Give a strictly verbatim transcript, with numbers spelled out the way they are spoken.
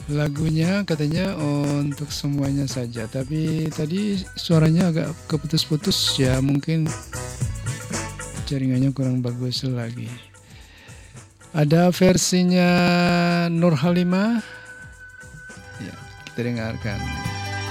Lagunya katanya untuk semuanya saja, tapi tadi suaranya agak keputus-putus ya, mungkin jaringannya kurang bagus lagi. Ada versinya Nur Halimah. Ya, kita dengarkan.